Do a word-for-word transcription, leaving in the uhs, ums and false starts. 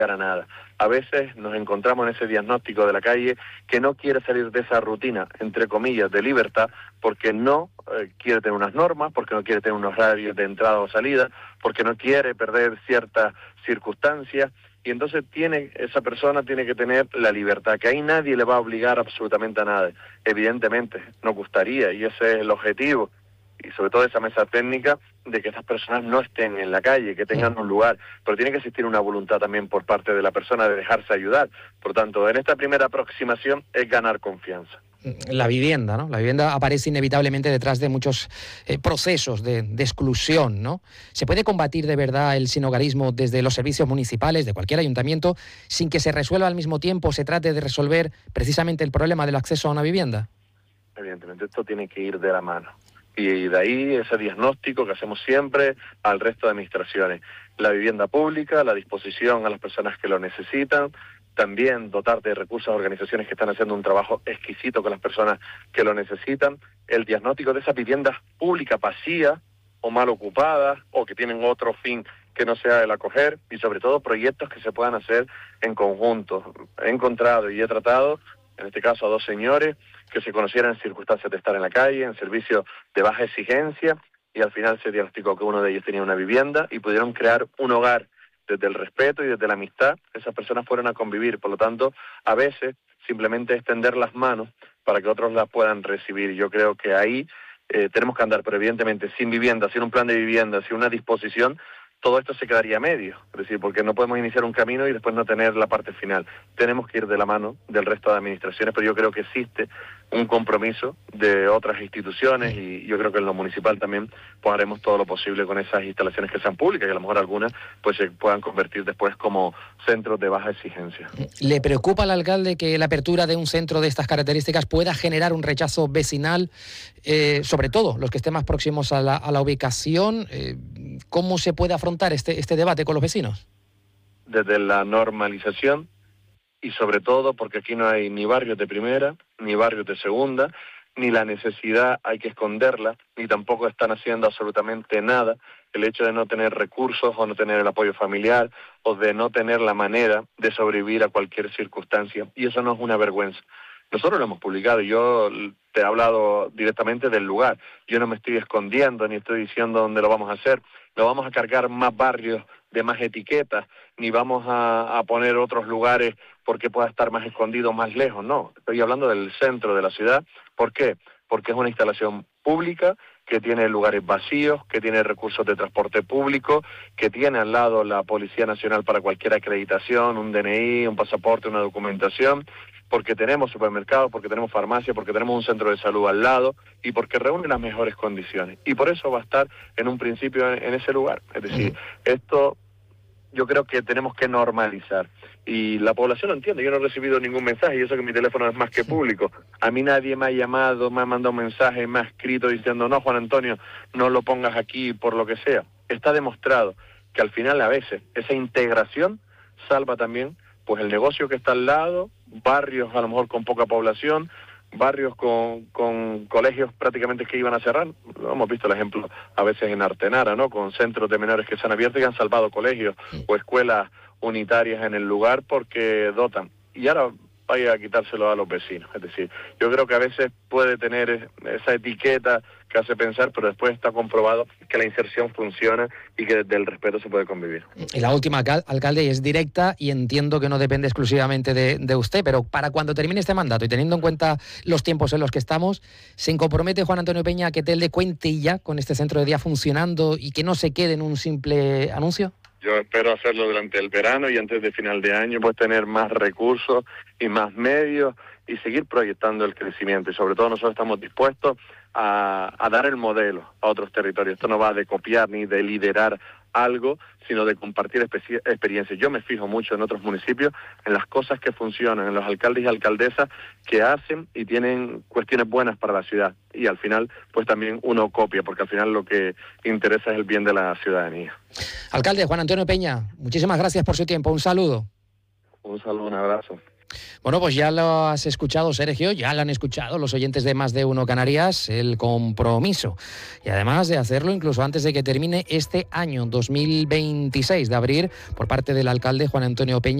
a nada. A veces nos encontramos en ese diagnóstico de la calle que no quiere salir de esa rutina, entre comillas, de libertad, porque no eh, quiere tener unas normas, porque no quiere tener unos horarios de entrada o salida, porque no quiere perder ciertas circunstancias, y entonces tiene esa persona tiene que tener la libertad, que ahí nadie le va a obligar absolutamente a nada. Evidentemente, nos gustaría, y ese es el objetivo, y sobre todo esa mesa técnica, de que estas personas no estén en la calle, que tengan un lugar, pero tiene que existir una voluntad también por parte de la persona de dejarse ayudar. Por tanto, en esta primera aproximación es ganar confianza. La vivienda, ¿no? La vivienda aparece inevitablemente detrás de muchos eh, procesos de, de exclusión, ¿no? ¿Se puede combatir de verdad el sinhogarismo desde los servicios municipales, de cualquier ayuntamiento, sin que se resuelva al mismo tiempo, se trate de resolver precisamente el problema del acceso a una vivienda? Evidentemente, esto tiene que ir de la mano. Y de ahí ese diagnóstico que hacemos siempre al resto de administraciones. La vivienda pública, la disposición a las personas que lo necesitan, también dotar de recursos a organizaciones que están haciendo un trabajo exquisito con las personas que lo necesitan, el diagnóstico de esas viviendas públicas vacías o mal ocupadas o que tienen otro fin que no sea el acoger, y sobre todo proyectos que se puedan hacer en conjunto. He encontrado y he tratado, en este caso, a dos señores que se conocieran en circunstancias de estar en la calle, en servicios de baja exigencia, y al final se diagnosticó que uno de ellos tenía una vivienda y pudieron crear un hogar desde el respeto y desde la amistad. Esas personas fueron a convivir. Por lo tanto, a veces simplemente extender las manos para que otros las puedan recibir. Yo creo que ahí eh, tenemos que andar, pero evidentemente sin vivienda, sin un plan de vivienda, sin una disposición, todo esto se quedaría a medio. Es decir, porque no podemos iniciar un camino y después no tener la parte final. Tenemos que ir de la mano del resto de administraciones, pero yo creo que existe un compromiso de otras instituciones, y yo creo que en lo municipal también pues haremos todo lo posible con esas instalaciones que sean públicas, y a lo mejor algunas pues se puedan convertir después como centros de baja exigencia. ¿Le preocupa al alcalde que la apertura de un centro de estas características pueda generar un rechazo vecinal, eh, sobre todo los que estén más próximos a la, a la ubicación? Eh, ¿Cómo se puede afrontar este, este debate con los vecinos? Desde la normalización, y sobre todo porque aquí no hay ni barrios de primera, ni barrios de segunda, ni la necesidad hay que esconderla, ni tampoco están haciendo absolutamente nada. El hecho de no tener recursos o no tener el apoyo familiar o de no tener la manera de sobrevivir a cualquier circunstancia, y eso no es una vergüenza. Nosotros lo hemos publicado, yo te he hablado directamente del lugar, yo no me estoy escondiendo ni estoy diciendo dónde lo vamos a hacer, no vamos a cargar más barrios de más etiquetas, ni vamos a, a poner otros lugares porque pueda estar más escondido, más lejos, no. Estoy hablando del centro de la ciudad. ¿Por qué? Porque es una instalación pública que tiene lugares vacíos, que tiene recursos de transporte público, que tiene al lado la Policía Nacional para cualquier acreditación, un D N I, un pasaporte, una documentación, porque tenemos supermercados, porque tenemos farmacia, porque tenemos un centro de salud al lado, y porque reúne las mejores condiciones. Y por eso va a estar en un principio en, en ese lugar. Es decir, esto yo creo que tenemos que normalizar. Y la población lo entiende. Yo no he recibido ningún mensaje, y eso que mi teléfono es más que público. A mí nadie me ha llamado, me ha mandado un mensaje, me ha escrito diciendo, no, Juan Antonio, no lo pongas aquí por lo que sea. Está demostrado que al final, a veces, esa integración salva también pues el negocio que está al lado, barrios a lo mejor con poca población, barrios con, con colegios prácticamente que iban a cerrar. Hemos visto el ejemplo a veces en Artenara, ¿no? Con centros de menores que se han abierto y han salvado colegios o escuelas unitarias en el lugar porque dotan. Y ahora vaya a quitárselo a los vecinos. Es decir, yo creo que a veces puede tener esa etiqueta que hace pensar, pero después está comprobado que la inserción funciona y que desde el respeto se puede convivir. Y la última, alcal- alcalde, es directa y entiendo que no depende exclusivamente de, de usted, pero para cuando termine este mandato y teniendo en cuenta los tiempos en los que estamos, ¿se compromete Juan Antonio Peña a que Telde cuente ya con este centro de día funcionando y que no se quede en un simple anuncio? Yo espero hacerlo durante el verano y antes de final de año, pues tener más recursos y más medios y seguir proyectando el crecimiento. Y sobre todo nosotros estamos dispuestos a, a dar el modelo a otros territorios. Esto no va de copiar ni de liderar algo, sino de compartir especi- experiencias. Yo me fijo mucho en otros municipios, en las cosas que funcionan, en los alcaldes y alcaldesas que hacen y tienen cuestiones buenas para la ciudad. Y al final, pues también uno copia, porque al final lo que interesa es el bien de la ciudadanía. Alcalde Juan Antonio Peña, muchísimas gracias por su tiempo. Un saludo. Un saludo, un abrazo. Bueno, pues ya lo has escuchado, Sergio, ya lo han escuchado los oyentes de Más de Uno Canarias, el compromiso. Y además de hacerlo incluso antes de que termine este año dos mil veintiséis, de abrir por parte del alcalde Juan Antonio Peña